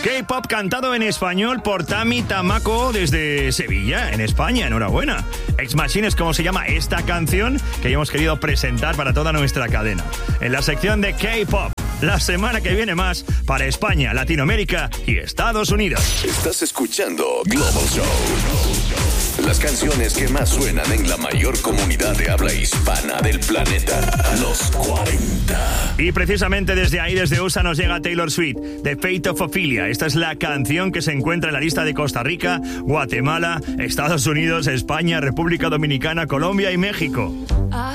K-pop cantado en español por Tami Tamako desde Sevilla, en España. Enhorabuena. Ex Machine es como se llama esta canción que hemos querido presentar para toda nuestra cadena. En la sección de K-pop, la semana que viene más para España, Latinoamérica y Estados Unidos. Estás escuchando Global Show. Las canciones que más suenan en la mayor comunidad de habla hispana del planeta. Los 40. Y precisamente desde ahí, desde USA, nos llega Taylor Swift, The Fate of Ophelia. Esta es la canción que se encuentra en la lista de Costa Rica, Guatemala, Estados Unidos, España, República Dominicana, Colombia y México.